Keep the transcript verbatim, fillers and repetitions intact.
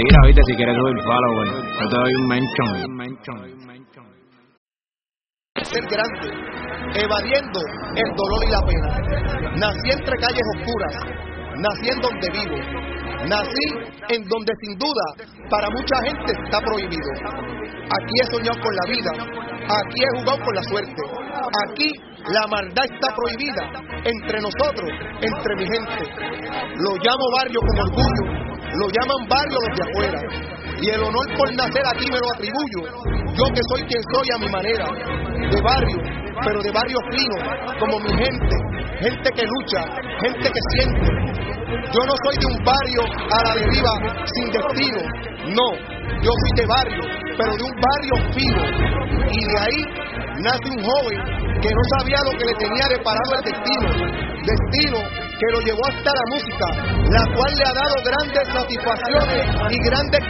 tira, viste, si quieres subir follower. Yo te doy un mention. Ser grande, evadiendo el dolor y la pena. Nací entre calles oscuras, nací en donde vivo, nací en donde sin duda para mucha gente está prohibido. Aquí he soñado con la vida, aquí he jugado con la suerte, aquí la maldad está prohibida entre nosotros, entre mi gente. Lo llamo barrio con orgullo, lo llaman barrio los de afuera, y el honor por nacer aquí me lo atribuyo, yo que soy quien soy a mi manera, de barrio, pero de barrio fino, como mi gente, gente que lucha, gente que siente. Yo no soy de un barrio a la deriva sin destino, no, yo soy de barrio, pero de un barrio fino, y de ahí nace un joven que no sabía lo que le tenía deparado el destino, destino que lo llevó hasta la música, la cual le ha dado grandes satisfacciones y grandes